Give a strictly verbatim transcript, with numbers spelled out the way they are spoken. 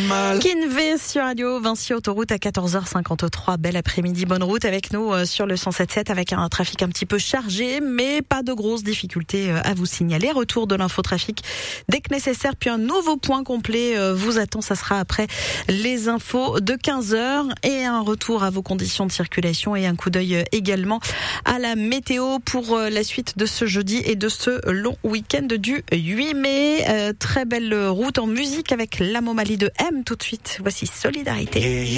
mal. Kinvé sur Radio, Vinci Autoroute à quatorze heures cinquante-trois. Bel après-midi, bonne route avec nous euh, sur le cent sept sept avec un trafic un petit peu chargé, mais pas de grosses difficultés euh, à vous signaler. Retour de l'infotrafic dès que nécessaire, puis un nouveau point complet euh, vous attend. Ça sera après les infos de quinze heures et un retour à vos conditions de circulation et un coup d'œil euh, également à la météo pour euh, la suite de ce jeudi et de ce long week-end du huit mai. Euh, très belle route en musique avec la Momali de M tout de suite. Voici Solidarité. Yeah, yeah.